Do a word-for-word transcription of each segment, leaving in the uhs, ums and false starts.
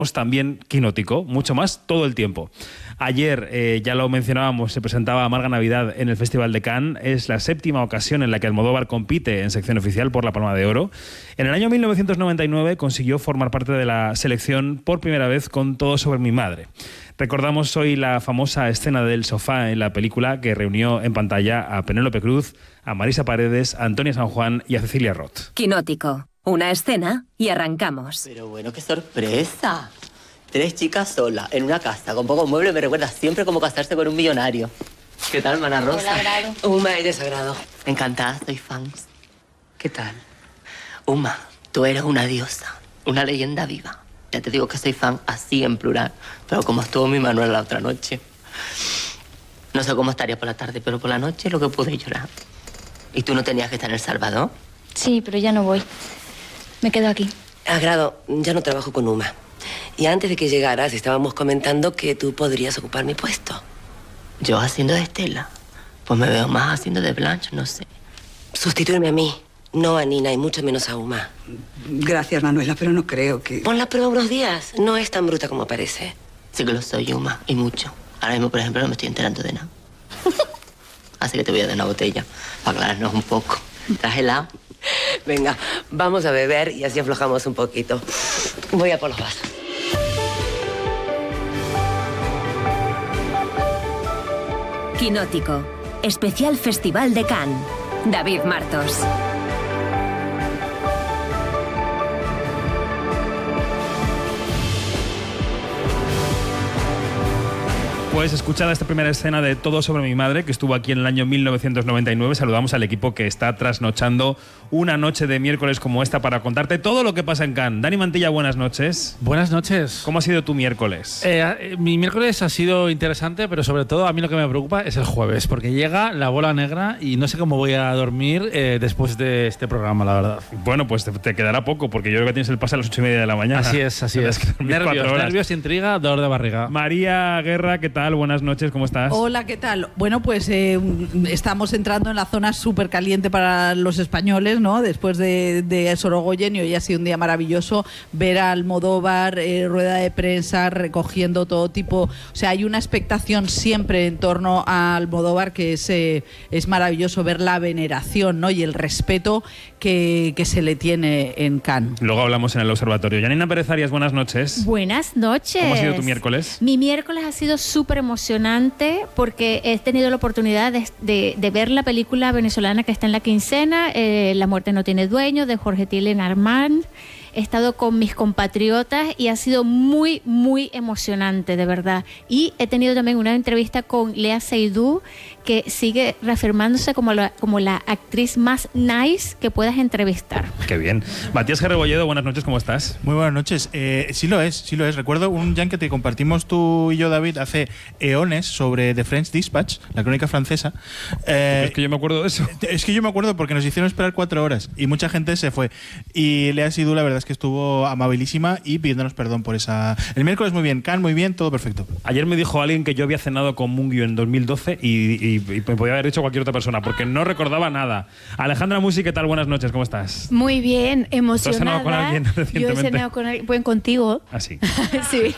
también quinótico, mucho más todo el tiempo. Ayer, eh, ya lo mencionábamos, se presentaba Amarga Navidad en el Festival de Cannes. Es la séptima ocasión en la que Almodóvar compite en sección oficial por la Palma de Oro. En el año mil novecientos noventa y nueve consiguió formar parte de la selección por primera vez con Todo sobre mi madre. Recordamos hoy la famosa escena del sofá en la película que reunió en pantalla a Penélope Cruz, a Marisa Paredes, a Antonia San Juan y a Cecilia Roth. Quinótico. Una escena y arrancamos. Pero bueno, qué sorpresa. Tres chicas solas, en una casa, con pocos muebles, me recuerda siempre como casarse con un millonario. ¿Qué tal, Mana Rosa? Hola, Grado. Uma, eres sagrado. Encantada, soy fan. ¿Qué tal? Uma, tú eres una diosa, una leyenda viva. Ya te digo que soy fan así en plural, pero como estuvo mi Manuel la otra noche. No sé cómo estaría por la tarde, pero por la noche lo que pude llorar. ¿Y tú no tenías que estar en El Salvador? Sí, pero ya no voy. Me quedo aquí. Ah, Grado, ya no trabajo con Uma. Y antes de que llegaras, estábamos comentando que tú podrías ocupar mi puesto. ¿Yo haciendo de Estela? Pues me veo más haciendo de Blanche, no sé. Sustituirme a mí, no a Nina y mucho menos a Uma. Gracias, Manuela, pero no creo que... Pon la prueba unos días. No es tan bruta como parece. Sí que lo soy, Uma, y mucho. Ahora mismo, por ejemplo, no me estoy enterando de nada. Así que te voy a dar una botella para aclararnos un poco. ¿Traes helado? Venga, vamos a beber y así aflojamos un poquito. Voy a por los vasos. Quinótico. Especial Festival de Cannes. David Martos. Pues escuchada esta primera escena de Todo sobre mi madre, que estuvo aquí en el año mil novecientos noventa y nueve, saludamos al equipo que está trasnochando una noche de miércoles como esta para contarte todo lo que pasa en Cannes. Dani Mantilla, buenas noches. Buenas noches. ¿Cómo ha sido tu miércoles? Eh, eh, mi miércoles ha sido interesante, pero sobre todo a mí lo que me preocupa es el jueves, porque llega la bola negra y no sé cómo voy a dormir eh, después de este programa, la verdad. Bueno, pues te, te quedará poco, porque yo creo que tienes el pase a las ocho y media de la mañana. Así es, así es. Nervios, nervios, intriga, dolor de barriga. María Guerra, ¿qué tal? Buenas noches, ¿cómo estás? Hola, ¿qué tal? Bueno, pues eh, estamos entrando en la zona súper caliente para los españoles, ¿no? Después de, de Sorogoyen, y hoy ha sido un día maravilloso ver a Almodóvar, eh, rueda de prensa, recogiendo todo tipo. O sea, hay una expectación siempre en torno a Almodóvar que es, eh, es maravilloso ver la veneración, ¿no? Y el respeto que, que se le tiene en Cannes. Luego hablamos en el observatorio. Janina Pérez Arias, buenas noches. Buenas noches. ¿Cómo ha sido tu miércoles? Mi miércoles ha sido súper emocionante porque he tenido la oportunidad de, de, de ver la película venezolana que está en la quincena, eh, La muerte no tiene dueño, de Jorge Tillen Armand. He estado con mis compatriotas y ha sido muy, muy emocionante, de verdad. Y he tenido también una entrevista con Lea Seydoux, que sigue reafirmándose como la, como la actriz más nice que puedas entrevistar. Qué bien. Matías Gerrebolledo, buenas noches, ¿cómo estás? Muy buenas noches. Eh, sí lo es, sí lo es. Recuerdo un jam que te compartimos tú y yo, David, hace eones sobre The French Dispatch, la crónica francesa. Eh, es que yo me acuerdo de eso. Es que yo me acuerdo porque nos hicieron esperar cuatro horas y mucha gente se fue. Y Lea Seydoux, la verdad es que estuvo amabilísima y pidiéndonos perdón por esa... El miércoles muy bien, Cannes muy bien, todo perfecto. Ayer me dijo alguien que yo había cenado con Mungio en dos mil doce y, y, y me podía haber dicho cualquier otra persona porque no recordaba nada. Alejandra Musi, ¿qué tal? Buenas noches, ¿cómo estás? Muy bien, emocionada. ¿Tú has cenado con alguien recientemente? Yo he cenado con alguien, bueno, contigo. Ah, sí. Sí.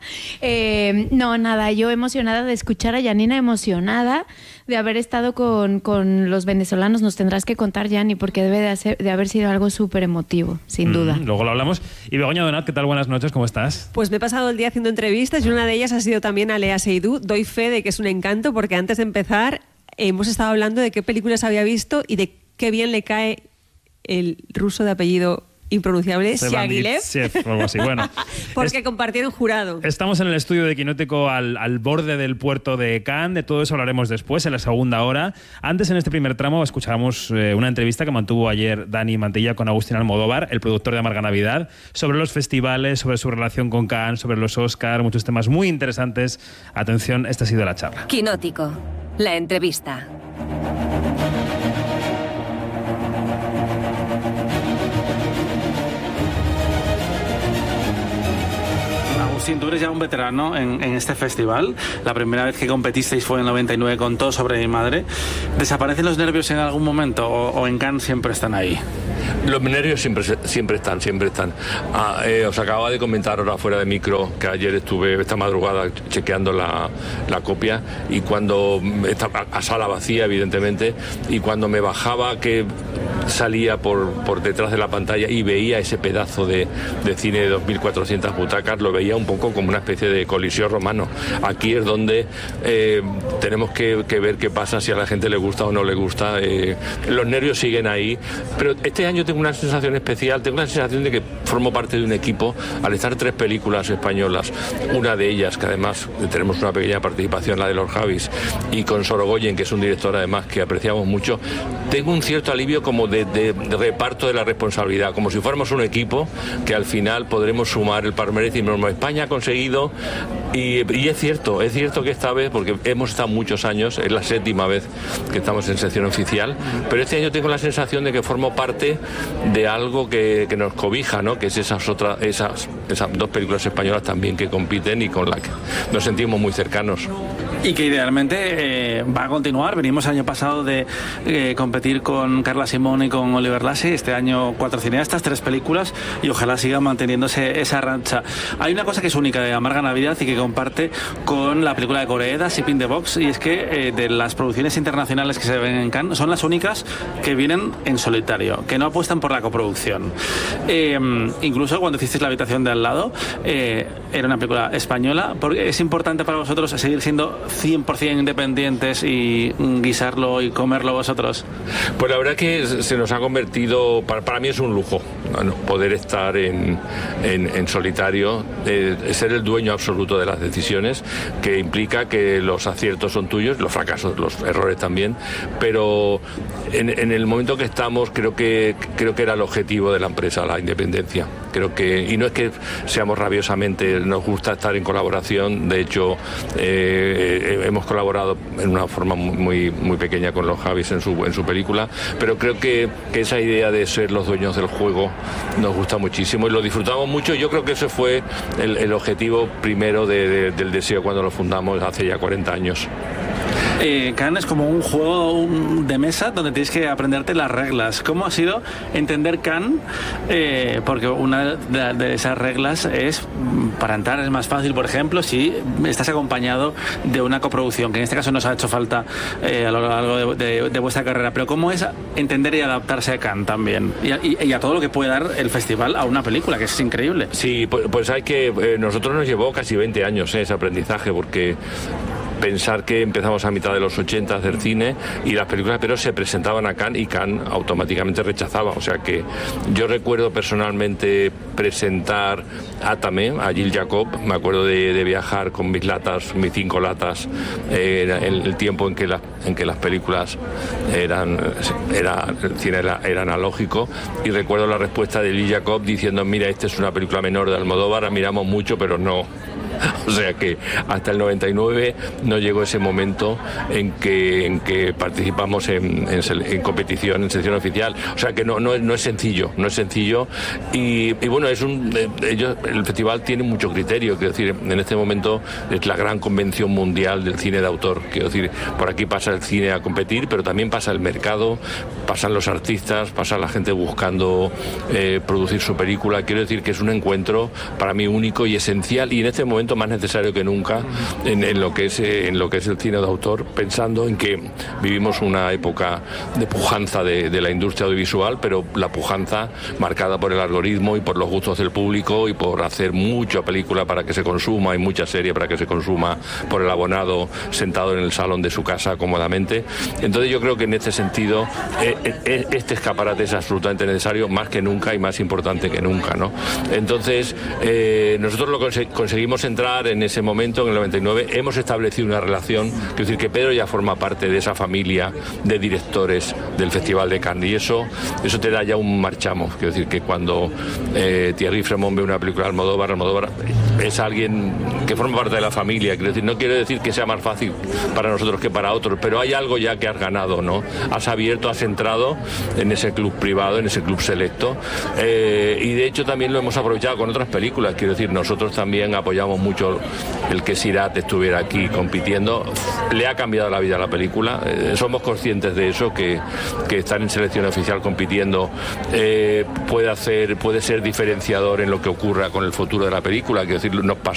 eh, no, nada, yo emocionada de escuchar a Janina, emocionada de haber estado con, con los venezolanos. Nos tendrás que contar, Jani, porque debe de, hacer, de haber sido algo súper emotivo, sin mm, duda. Luego lo hablamos. Y Begoña Donat, ¿qué tal? Buenas noches, ¿cómo estás? Pues me he pasado el día haciendo entrevistas y una de ellas ha sido también a Lea Seydoux. Doy fe de que es un encanto porque antes de empezar hemos estado hablando de qué películas había visto y de qué bien le cae el ruso de apellido impronunciable, Siagilev. O algo así. Bueno, porque es, compartieron jurado. Estamos en el estudio de Quinótico al, al borde del puerto de Cannes. De todo eso hablaremos después, en la segunda hora. Antes, en este primer tramo, escuchábamos eh, una entrevista que mantuvo ayer Dani Mantilla con Agustín Almodóvar, el productor de Amarga Navidad, sobre los festivales, sobre su relación con Cannes, sobre los Oscar, muchos temas muy interesantes. Atención, esta ha sido la charla. Quinótico, la entrevista. Tú eres ya un veterano en, en este festival. La primera vez que competisteis fue en el noventa y nueve con Todo sobre mi madre. ¿Desaparecen los nervios en algún momento o, o en Cannes siempre están ahí? Los nervios siempre siempre están, siempre están. Ah, eh, os acababa de comentar ahora fuera de micro que ayer estuve esta madrugada chequeando la, la copia y cuando estaba a sala vacía, evidentemente, y cuando me bajaba que salía por, por detrás de la pantalla y veía ese pedazo de, de cine de dos mil cuatrocientas butacas, lo veía un poco como una especie de coliseo romano. Aquí es donde eh, tenemos que, que ver qué pasa, si a la gente le gusta o no le gusta. Eh, los nervios siguen ahí, pero este año tengo una sensación especial, tengo la sensación de que formo parte de un equipo al estar tres películas españolas, una de ellas que además tenemos una pequeña participación, la de Lord Javis, y con Sorogoyen, que es un director además que apreciamos mucho. Tengo un cierto alivio como de, de, de reparto de la responsabilidad, como si fuéramos un equipo que al final podremos sumar el palmarés y decir, España ha conseguido, y, y es cierto, es cierto que esta vez, porque hemos estado muchos años, es la séptima vez que estamos en sección oficial, pero este año tengo la sensación de que formo parte de algo que, que nos cobija, ¿no? Que es esas otras, esas, esas dos películas españolas también que compiten y con las que nos sentimos muy cercanos. Y que idealmente eh, va a continuar. Venimos el año pasado de eh, competir con Carla Simón y con Oliver Lassy. Este año cuatro cineastas, tres películas, y ojalá siga manteniéndose esa racha. Hay una cosa que es única de Amarga Navidad y que comparte con la película de Koreeda, Ship in the Box, y es que eh, de las producciones internacionales que se ven en Cannes son las únicas que vienen en solitario, que no apuestan por la coproducción. Eh, incluso cuando hicisteis La habitación de al lado, eh, era una película española, porque es importante para vosotros seguir siendo cien por ciento independientes y guisarlo y comerlo vosotros. Pues la verdad que se nos ha convertido, para, para mí es un lujo, ¿no? Poder estar en, en, en solitario, eh, ser el dueño absoluto de las decisiones, que implica que los aciertos son tuyos, los fracasos, los errores también, pero en, en el momento que estamos creo que creo que era el objetivo de la empresa, la independencia. Creo que, y no es que seamos rabiosamente, nos gusta estar en colaboración, de hecho eh, hemos colaborado en una forma muy muy pequeña con los Javis en su en su película, pero creo que, que esa idea de ser los dueños del juego nos gusta muchísimo y lo disfrutamos mucho. Yo creo que ese fue el, el objetivo primero de, de, del deseo cuando lo fundamos hace ya cuarenta años. Eh, Cannes es como un juego de mesa donde tienes que aprenderte las reglas. ¿Cómo ha sido entender Cannes? Eh, porque una de, de esas reglas es, para entrar es más fácil, por ejemplo, si estás acompañado de una coproducción, que en este caso nos ha hecho falta eh, a lo largo de, de, de vuestra carrera. Pero ¿cómo es entender y adaptarse a Cannes también? Y a, y, y a todo lo que puede dar el festival a una película, que es increíble. Sí, pues, pues hay que... Eh, nosotros nos llevó casi veinte años eh, ese aprendizaje, porque... pensar que empezamos a mitad de los ochenta a hacer cine y las películas pero se presentaban a Cannes y Cannes automáticamente rechazaba, o sea que yo recuerdo personalmente presentar Átame a Gilles Jacob, me acuerdo de, de viajar con mis latas, mis cinco latas eh, en el tiempo en que, la, en que las películas eran, era, el cine era, era analógico, y recuerdo la respuesta de Gilles Jacob diciendo, mira, esta es una película menor de Almodóvar, admiramos mucho pero no. O sea que hasta el noventa y nueve no llegó ese momento en que, en que participamos en, en, en competición, en sección oficial. O sea que no, no, es, no es sencillo, no es sencillo. Y, y bueno, es un, ellos, el festival tiene mucho criterio. Quiero decir, en este momento es la gran convención mundial del cine de autor. Quiero decir, por aquí pasa el cine a competir, pero también pasa el mercado, pasan los artistas, pasa la gente buscando eh, producir su película. Quiero decir que es un encuentro para mí único y esencial, y en este momento más necesario que nunca en, en lo que es en lo que es el cine de autor, pensando en que vivimos una época de pujanza de, de la industria audiovisual, pero la pujanza marcada por el algoritmo y por los gustos del público y por hacer mucha película para que se consuma y mucha serie para que se consuma por el abonado sentado en el salón de su casa cómodamente. Entonces yo creo que en este sentido eh, eh, este escaparate es absolutamente necesario, más que nunca y más importante que nunca, ¿no? Entonces eh, nosotros lo conse- conseguimos entrar en ese momento, en el noventa y nueve, hemos establecido una relación, quiero decir que Pedro ya forma parte de esa familia de directores del Festival de Cannes, y eso, eso te da ya un marchamo. Quiero decir que cuando eh, Thierry Fremont ve una película de Almodóvar, Almodóvar es alguien que forma parte de la familia. Quiero decir, no quiero decir que sea más fácil para nosotros que para otros, pero hay algo ya que has ganado, ¿no? Has abierto, has entrado en ese club privado, en ese club selecto, eh, y de hecho también lo hemos aprovechado con otras películas. Quiero decir, nosotros también apoyamos mucho el que Sirat estuviera aquí compitiendo. Le ha cambiado la vida a la película. Eh, somos conscientes de eso, que, que estar en selección oficial compitiendo eh, puede hacer, puede ser diferenciador en lo que ocurra con el futuro de la película. Quiero decir, nos pasó